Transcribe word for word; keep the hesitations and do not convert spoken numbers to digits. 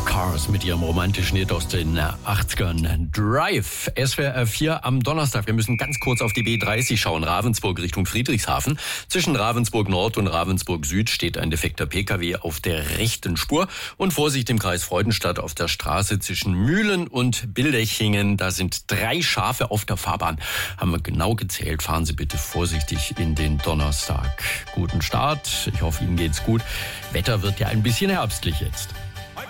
Cars mit ihrem romantischen Hit aus den achtzigern. Drive, S W R vier am Donnerstag. Wir müssen ganz kurz auf die B dreißig schauen, Ravensburg Richtung Friedrichshafen. Zwischen Ravensburg Nord und Ravensburg Süd steht ein defekter Pkw auf der rechten Spur. Und Vorsicht im Kreis Freudenstadt auf der Straße zwischen Mühlen und Bildechingen. Da sind drei Schafe auf der Fahrbahn. Haben wir genau gezählt. Fahren Sie bitte vorsichtig in den Donnerstag. Guten Start. Ich hoffe, Ihnen geht's gut. Wetter wird ja ein bisschen herbstlich jetzt.